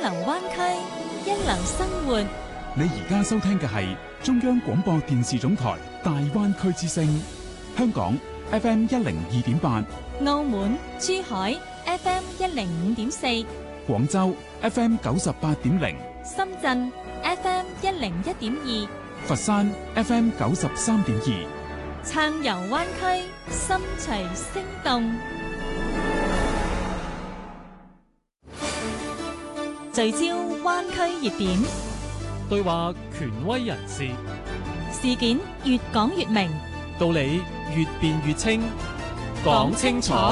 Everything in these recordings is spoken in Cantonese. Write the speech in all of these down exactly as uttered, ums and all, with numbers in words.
流灣區，一流生活。 你而家收聽嘅係中央廣播電視總台大灣區之聲，香港 F M 一零二點八， 澳門、珠海 F M 一零五點四， 廣州 F M 九十八點零， 深圳 F M 一零一點二， 佛山 F M 九十三點二， 暢遊灣區，心隨聲動。聚焦灣區熱點， 對話權威人士， 事件越講越明， 道理越辯越清，講清楚，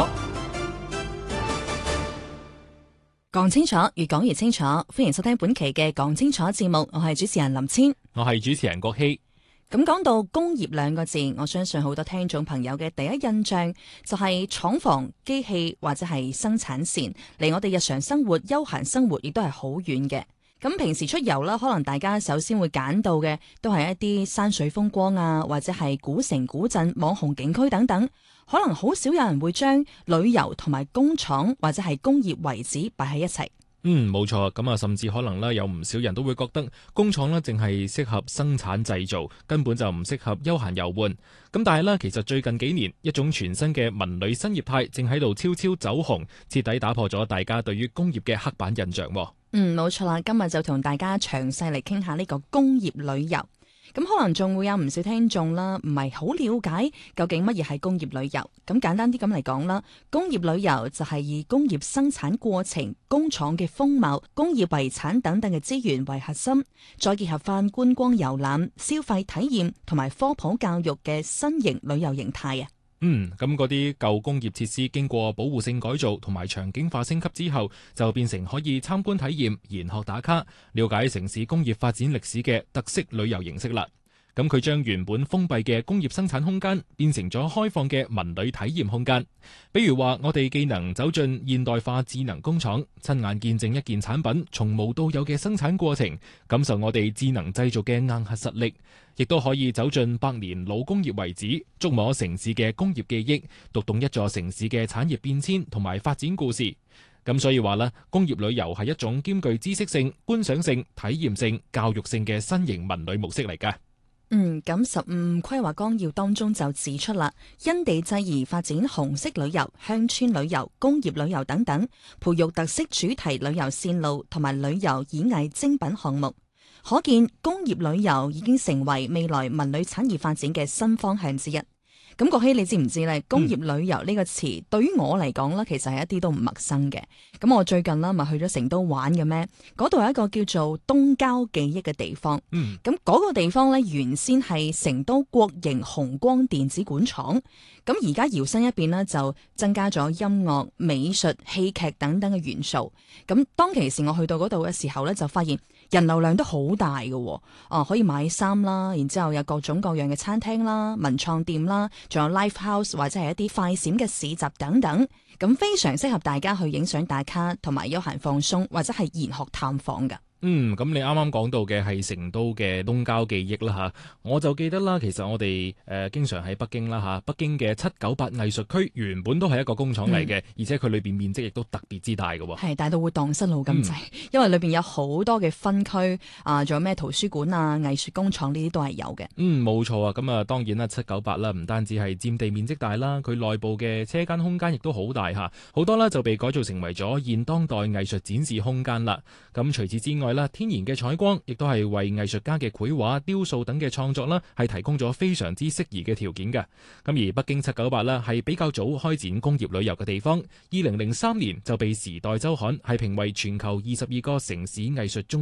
講清楚，越講越清楚。歡迎收聽本期嘅講清楚節目，我係主持人林千， 我係主持人郭希。 咁講到工業兩個字，我相信好多聽眾朋友嘅第一印象就係廠房、機器或者係生產線，離我哋日常生活、休閒生活亦都係好遠嘅。咁平時出遊啦，可能大家首先會揀到嘅都係一啲山水風光啊，或者係古城古鎮、網紅景區等等。可能好少有人會將旅遊同埋工廠或者係工業遺址擺喺一齊。 嗯，冇錯，咁啊，甚至可能咧有唔少人都會覺得工廠咧淨係適合生產製造，根本就唔適合休閒遊玩。咁但係咧，其實最近幾年一種全新嘅文旅新業態正喺度悄悄走紅，徹底打破咗大家對於工業嘅刻板印象。 嗯，冇錯啦，今日就同大家詳細嚟傾下呢個工業旅遊。咁可能仲會有唔少聽眾啦，唔係好了解究竟乜嘢係工業旅遊。咁簡單啲咁嚟講啦，工業旅遊就係以工業生產過程、工廠嘅風貌、工業遺產等等嘅資源為核心，再結合翻觀光遊覽、消費體驗同埋科普教育嘅新型旅遊形態啊。 嗯，咁嗰啲舊工業設施經過保護性改造同埋場景化升級之後，就變成可以參觀體驗、研學打卡、了解城市工業發展歷史嘅特色旅遊形式啦。咁佢將原本封閉嘅工業生產空間變成咗開放嘅文旅體驗空間。比如話，我哋既能走進現代化智能工廠，親眼見證一件產品從無到有嘅生產過程，感受我哋智能製造嘅硬核實力，亦都可以走進百年老工業遺址，觸摸城市嘅工業記憶，讀懂一座城市嘅產業變遷同埋發展故事。咁所以話咧，工業旅遊係一種兼具知識性、觀賞性、體驗性、教育性嘅新型文旅模式嚟㗎。 嗯，咁十五規劃綱要當中就指出啦，因地制宜發展紅色旅遊、鄉村旅遊、工業旅遊等等，培育特色主題旅遊線路同埋旅遊演藝精品項目。可見工業旅遊已經成為未來文旅產業發展嘅新方向之一。咁國希，你知唔知咧？工業旅遊呢個詞對於我嚟講咧，其實係一啲都唔陌生嘅。咁我最近啦，咪去咗成都玩嘅咩？嗰度有一個叫做東郊記憶嘅地方。 嗯， 咁嗰個地方咧，原先係成都國營紅光電子管廠。咁而家搖身一變呢，就增加咗音樂、美術、戲劇等等嘅元素。咁當其時我去到嗰度嘅時候咧，就發現人流量都好大嘅。哦，啊可以買衫啦，然之後有各種各樣嘅餐廳啦、文創店啦，仲有 live house 或者係一啲快閃嘅市集等等。咁非常適合大家去影相打卡同埋休閒放鬆或者係研學探訪㗎。 嗯，咁你啱啱講到嘅係成都嘅東郊記憶啦吓，我就記得啦，其實我哋誒、呃、經常喺北京啦吓，北京嘅七九八藝術區原本都係一個工廠嚟嘅，嗯、而且佢裏邊面積亦都特別之大嘅喎， 係大到會蕩失路咁滯，嗯、因為裏邊有好多嘅分區啊，仲有咩圖書館啊、藝術工廠呢啲都係有嘅。嗯， 冇錯啊，咁啊當然啦，七九八啦，唔單止係佔地面積大啦，佢內部嘅車間空間亦都好大吓，好多啦就被改造成為咗現當代藝術展示空間啦。咁除此之外，天然嘅採光亦都係為藝術家嘅繪畫、雕塑等嘅創作啦，係提供咗非常之適宜嘅條件嘅。咁而北京七九八啦，係比較早開展工業旅遊嘅地方。二零零三年就被《時代周刊》係評為全球二十二個城市藝術中